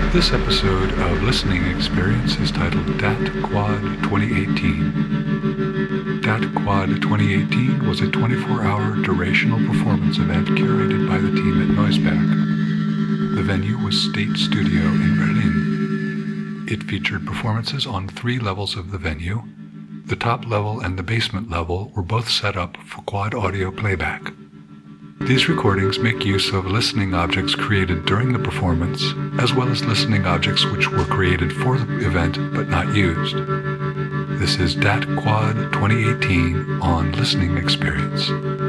This episode of Listening Experience is titled DAT Quad 2018. DAT Quad 2018 was a 24-hour durational performance event curated by the team at Noiseback. The venue was State Studio in Berlin. It featured performances on 3 levels of the venue. The top level and the basement level were both set up for quad audio playback. These recordings make use of listening objects created during the performance, as well as listening objects which were created for the event but not used. This is DAT Quad 2018 on Listening Experience.